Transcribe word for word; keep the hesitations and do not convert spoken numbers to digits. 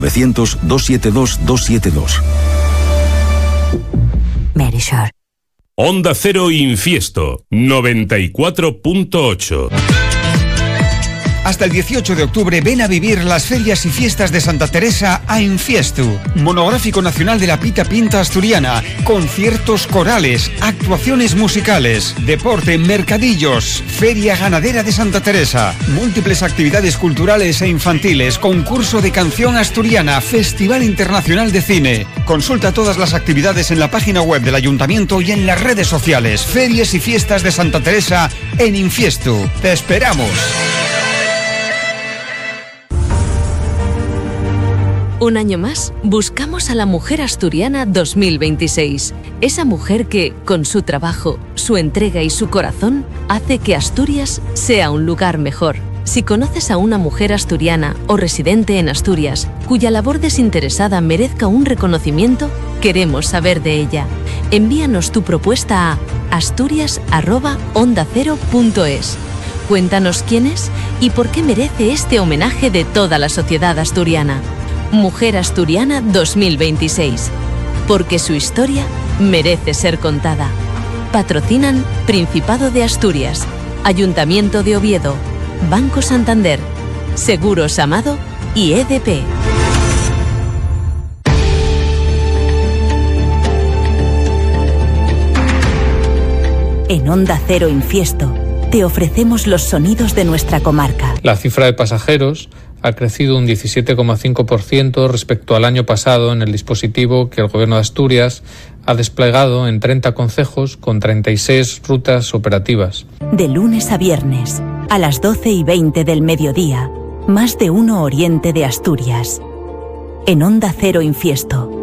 novecientos, doscientos setenta y dos, doscientos setenta y dos. Medishore. Onda Cero Infiesto, noventa y cuatro punto ocho. Hasta el dieciocho de octubre ven a vivir las ferias y fiestas de Santa Teresa a Infiestu. Monográfico nacional de la Pita Pinta asturiana. Conciertos corales, actuaciones musicales, deporte, mercadillos, feria ganadera de Santa Teresa. Múltiples actividades culturales e infantiles, concurso de canción asturiana, Festival Internacional de Cine. Consulta todas las actividades en la página web del Ayuntamiento y en las redes sociales. Ferias y fiestas de Santa Teresa en Infiestu. ¡Te esperamos! Un año más, buscamos a la mujer asturiana dos mil veintiséis. Esa mujer que, con su trabajo, su entrega y su corazón, hace que Asturias sea un lugar mejor. Si conoces a una mujer asturiana o residente en Asturias, cuya labor desinteresada merezca un reconocimiento, queremos saber de ella. Envíanos tu propuesta a asturias arroba onda cero punto es. Cuéntanos quién es y por qué merece este homenaje de toda la sociedad asturiana. Mujer Asturiana dos mil veintiséis. Porque su historia merece ser contada. Patrocinan Principado de Asturias, Ayuntamiento de Oviedo, Banco Santander, Seguros Amado y E D P. En Onda Cero Infiesto te ofrecemos los sonidos de nuestra comarca. La cifra de pasajeros ha crecido un diecisiete coma cinco por ciento respecto al año pasado en el dispositivo que el Gobierno de Asturias ha desplegado en treinta concejos con treinta y seis rutas operativas. De lunes a viernes, a las doce y veinte del mediodía, más de uno oriente de Asturias. En Onda Cero Infiesto,